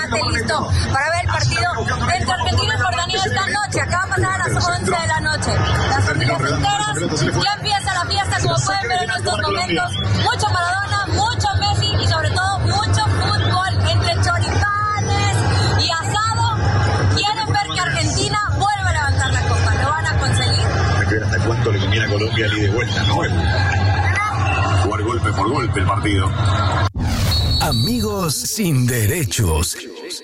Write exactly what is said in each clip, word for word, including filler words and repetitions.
bastante listo para ver el partido entre Argentina y Jordania esta noche. Acá va a pasar a las once de la noche. Las familias enteras, ya empieza la fiesta, como pueden ver en estos momentos. Mucho Maradona, mucho Messi y sobre todo mucho fútbol entre choripanes y asado. Quieren ver que Argentina vuelva a levantar la copa. ¿Lo van a conseguir? Hay que ver hasta cuánto le conviene a Colombia el ida y vuelta, ¿no? Jugar golpe por golpe el partido. Amigos sin derechos.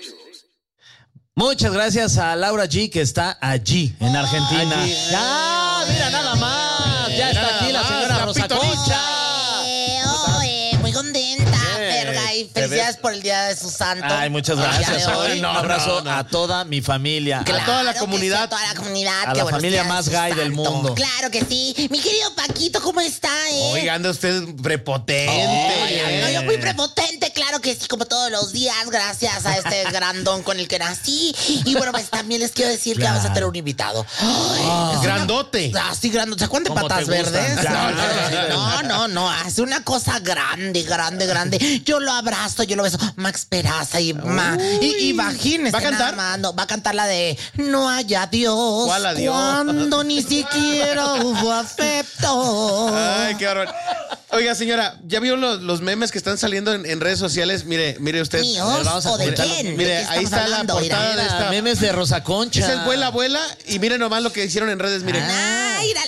Muchas gracias a Laura G, que está allí, en Argentina. Allí. ¡Ah, mira, nada más! Ya Mira está aquí nada la señora más, Rosa Capitolita. Concha. Eh, oh, eh, muy contenta, Fergay. Felicidades por el día de su santo. Ay, muchas El día gracias. de Hoy hoy. un abrazo a toda mi familia. Claro a toda la que comunidad. sí, a toda la comunidad. A Qué la buenos familia días de más su gay del santo. mundo. Claro que sí. Mi querido Paquito, ¿cómo está, eh? Oiga, anda usted prepotente. Ay, no, yo muy prepotente, claro que sí, como todos los días, gracias a este grandón con el que nací. Y bueno, pues también les quiero decir Claro. que vamos a tener un invitado. Ay, Ah, es una- grandote. Ah, sí, grandote. ¿Se acuerdan de ¿Cómo patas te gustan? verdes? Ya. No, no, no. Hace una cosa grande, grande, grande. Yo lo abrazo, yo lo beso. Max Peraza y ma. Y imagínense. ¿Va a cantar? nada más, no, va a cantar la de No hay adiós. ¿Cuál adiós? Cuando ni siquiera hubo afecto. Ay, qué bárbaro. Oiga, señora, ¿ya vio los, los memes que están saliendo en, en redes sociales? Mire, mire usted. ¿Míos vamos a o de comentarlo. quién? Mire, ¿De qué ahí estamos está la hablando? portada Mira, de esta- Memes de Rosa Concha. Esa es Vuela, Abuela. Y miren nomás lo que hicieron en redes. Miren. Ay, mira.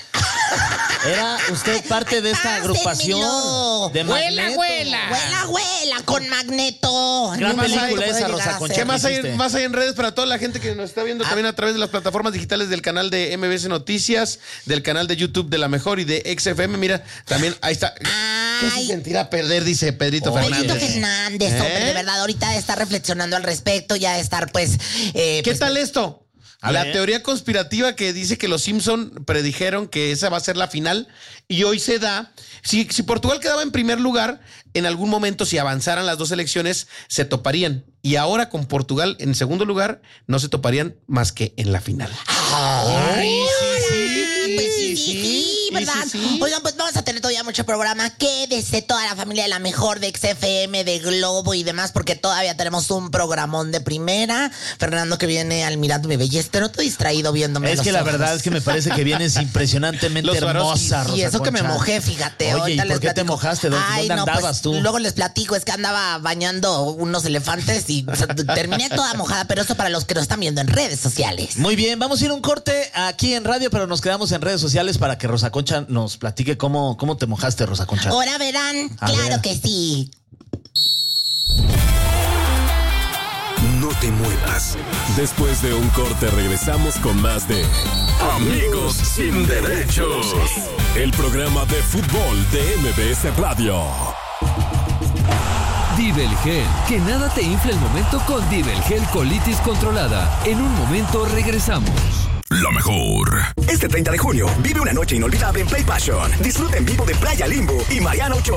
Era usted parte de esta Pásenmelo. agrupación de Vuela, Magneto. abuela. Vuela, abuela, con Magneto. Gran No más película algo puede esa, llegar Rosa a Concha. ser. ¿Qué más hay, hiciste? más hay en redes para toda la gente que nos está viendo también a través de las plataformas digitales del canal de M B S Noticias, del canal de YouTube de La Mejor y de X F M? Mira, también ahí está. ¿Qué se Ay. sentirá perder? Dice Pedrito Oye. Fernández. Pedrito Fernández, hombre, ¿Eh? de verdad, ahorita de estar reflexionando al respecto, ya de estar, pues... eh, ¿Qué pues, tal esto? A La ver. teoría conspirativa que dice que los Simpson predijeron que esa va a ser la final y hoy se da. Si, si Portugal quedaba en primer lugar, en algún momento, si avanzaran las dos elecciones, se toparían. Y ahora con Portugal en segundo lugar, no se toparían más que en la final. Ay, sí, sí, pues sí, sí, sí, sí, ¿verdad? sí, sí. Oigan, pues vamos a tener todavía mucho programa. Quédese toda la familia de La Mejor, de X F M, de Globo y demás, porque todavía tenemos un programón de primera. Fernando, que viene al Mirando Mi Belleza, te noto distraído viéndome Es los que la ojos. verdad es que me parece que vienes impresionantemente Los Swarovski. hermosa, Rosa Y eso que me Concha. mojé, fíjate. Oye, ahorita ¿y les por qué te platico. mojaste? ¿Dónde, Ay, dónde no, pues, andabas tú? Luego les platico, es que andaba bañando unos elefantes y o sea, terminé toda mojada, pero eso para los que nos están viendo en redes sociales. Muy bien, vamos a ir a un corte aquí en radio, pero nos quedamos en redes sociales para que Rosa Concha nos platique cómo, cómo te mojaste, Rosa Concha. Ahora verán, A claro ver. que sí. No te muevas. Después de un corte regresamos con más de Amigos sin derechos. el programa de fútbol de M B S Radio. Divelgel, que nada te infle el momento con Divelgel Colitis Controlada. En un momento regresamos. La Mejor. Este treinta de junio, vive una noche inolvidable en Play Passion. Disfruta en vivo de Playa Limbo y Mariano Ochoa.